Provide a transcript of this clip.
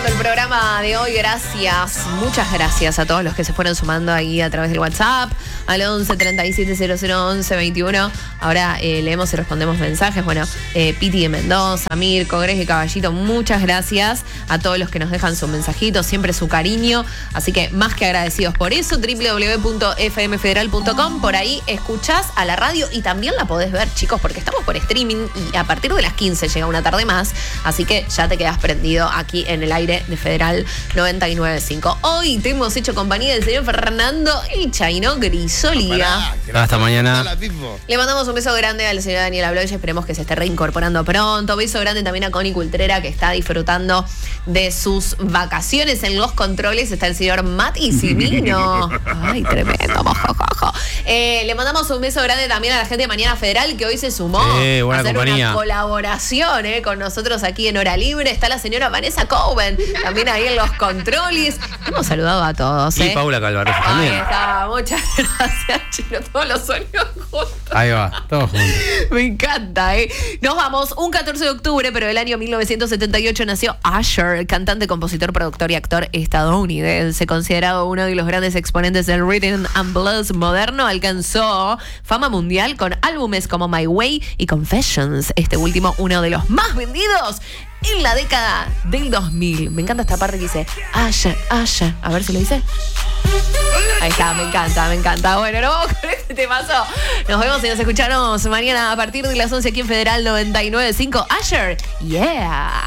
cerrando el programa de hoy. Gracias, muchas gracias a todos los que se fueron sumando ahí a través del WhatsApp al 11 37 00 11 21. Ahora leemos y respondemos mensajes. Bueno, Piti de Mendoza, Mirko, Greg y Caballito, muchas gracias a todos los que nos dejan su mensajito, siempre su cariño. Así que más que agradecidos por eso. www.fmfederal.com. Por ahí escuchás a la radio y también la podés ver, chicos, porque estamos por streaming y a partir de las 15 llega una tarde más. Así que ya te quedas prendido aquí en el aire de Federal 99.5. Hoy te hemos hecho compañía del señor Fernando El Chaino Grisolía. Hasta mañana. Le mandamos un beso grande al señor Daniel Abloy y esperemos que se esté reincorporando pronto. Beso grande también a Connie Cultrera, que está disfrutando de sus vacaciones. En los controles está el señor Mati Simino. Ay, tremendo. Le mandamos un beso grande también a la gente de Mañana Federal, que hoy se sumó a hacer compañía. una colaboración con nosotros aquí en Hora Libre. Está la señora Vanessa Coben también ahí en los controles. Hemos saludado a todos. Y Paula Calvaroso también. Ahí está, muchas gracias, Chino. Todos los sueños juntos. Ahí va, todos juntos. Me encanta, Nos vamos un 14 de octubre, pero del año 1978 nació Usher, cantante, compositor, productor y actor estadounidense. Considerado uno de los grandes exponentes del rhythm and blues moderno, alcanzó fama mundial con álbumes como My Way y Confessions. Este último, uno de los más vendidos en la década del 2000. Me encanta esta parte que dice Usher, Usher. A ver si lo dice. Ahí está, me encanta. Bueno, nos vamos con este temazo. Nos vemos y nos escuchamos mañana a partir de las 11 aquí en Federal 99.5. Usher, yeah.